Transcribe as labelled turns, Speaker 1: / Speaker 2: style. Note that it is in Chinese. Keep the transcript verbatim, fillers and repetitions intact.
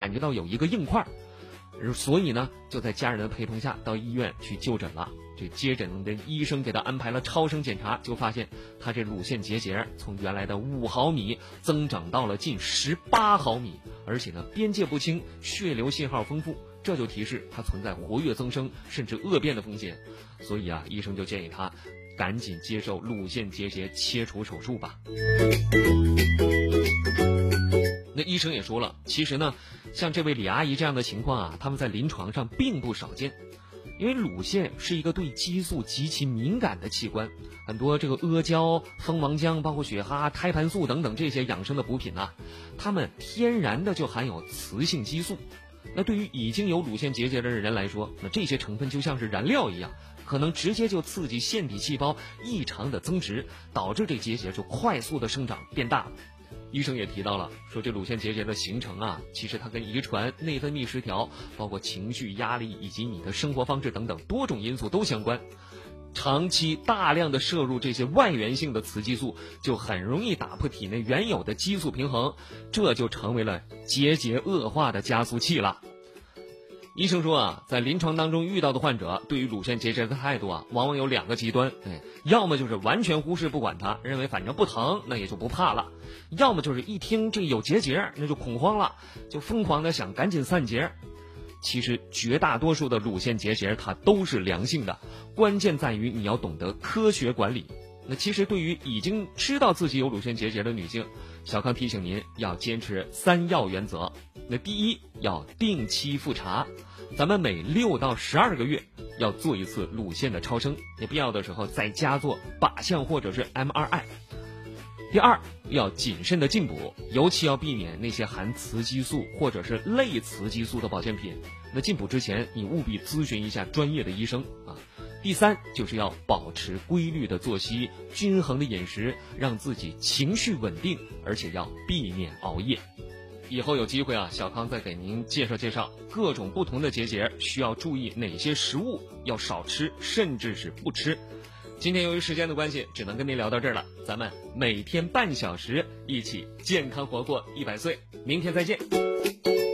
Speaker 1: 感觉到有一个硬块，所以呢就在家人的陪同下到医院去就诊了。这接诊的医生给他安排了超声检查，就发现他这乳腺结节从原来的五毫米增长到了近十八毫米，而且呢边界不清，血流信号丰富，这就提示它存在活跃增生甚至恶变的风险。所以啊，医生就建议他赶紧接受乳腺结节切除手术吧。那医生也说了，其实呢像这位李阿姨这样的情况啊，他们在临床上并不少见。因为乳腺是一个对激素极其敏感的器官，很多这个阿胶、蜂王浆、包括雪蛤、胎盘素等等这些养生的补品啊，它们天然的就含有雌性激素。那对于已经有乳腺结节的人来说，那这些成分就像是燃料一样，可能直接就刺激腺体细胞异常的增殖，导致这结节就快速的生长变大了。医生也提到了，说这乳腺结节的形成啊，其实它跟遗传、内分泌失调，包括情绪压力以及你的生活方式等等多种因素都相关。长期大量的摄入这些外源性的雌激素，就很容易打破体内原有的激素平衡，这就成为了结节恶化的加速器了。医生说啊，在临床当中遇到的患者对于乳腺结节的态度啊，往往有两个极端，哎，要么就是完全忽视不管它，认为反正不疼，那也就不怕了；要么就是一听这有结节，那就恐慌了，就疯狂的想赶紧散结。其实绝大多数的乳腺结节它都是良性的，关键在于你要懂得科学管理。那其实对于已经知道自己有乳腺结节的女性，小康提醒您要坚持三要原则。那第一，要定期复查，咱们每六到十二个月要做一次乳腺的超声，也必要的时候在家做靶向或者是 M R I。第二，要谨慎的进补，尤其要避免那些含雌激素或者是类雌激素的保健品。那进补之前，你务必咨询一下专业的医生啊。第三，就是要保持规律的作息，均衡的饮食，让自己情绪稳定，而且要避免熬夜。以后有机会啊，小康再给您介绍介绍各种不同的结节需要注意哪些食物要少吃，甚至是不吃。今天由于时间的关系，只能跟您聊到这儿了。咱们每天半小时，一起健康活过一百岁。明天再见。